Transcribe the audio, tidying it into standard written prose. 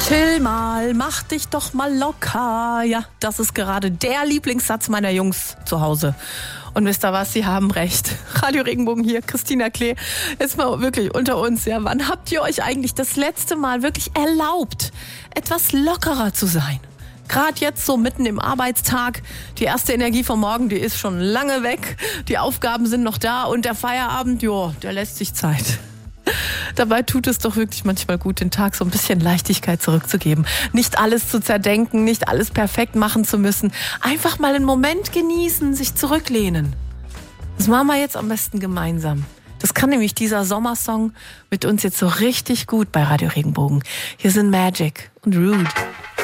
Chill mal, mach dich doch mal locker. Ja, das ist gerade der Lieblingssatz meiner Jungs zu Hause. Und wisst ihr was, sie haben recht. Radio Regenbogen hier, Christina Klee. Jetzt mal wirklich unter uns, ja. Wann habt ihr euch eigentlich das letzte Mal wirklich erlaubt, etwas lockerer zu sein? Gerade jetzt so mitten im Arbeitstag, die erste Energie vom Morgen, die ist schon lange weg. Die Aufgaben sind noch da und der Feierabend, der lässt sich Zeit. Dabei tut es doch wirklich manchmal gut, den Tag so ein bisschen Leichtigkeit zurückzugeben. Nicht alles zu zerdenken, nicht alles perfekt machen zu müssen. Einfach mal einen Moment genießen, sich zurücklehnen. Das machen wir jetzt am besten gemeinsam. Das kann nämlich dieser Sommersong mit uns jetzt so richtig gut bei Radio Regenbogen. Hier sind Magic und Rude.